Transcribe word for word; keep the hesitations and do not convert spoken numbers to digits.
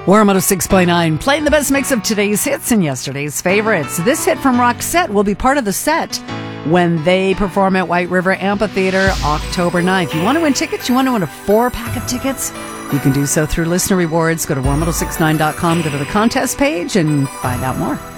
Warm one oh six point nine, playing the best mix of today's hits and yesterday's favorites. This hit from Roxette will be part of the set when they perform at White River Amphitheater October ninth. You want to win tickets? You want to win a four-pack of tickets? You can do so through listener rewards. Go to warm one oh six nine dot com, go to the contest page, and find out more.